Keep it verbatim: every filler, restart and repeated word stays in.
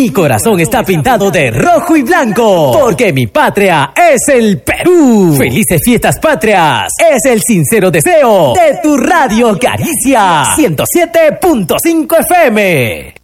Mi corazón está pintado de rojo y blanco, porque mi patria es el Perú. Felices fiestas patrias, es el sincero deseo de tu Radio Caricia ciento siete punto cinco F M.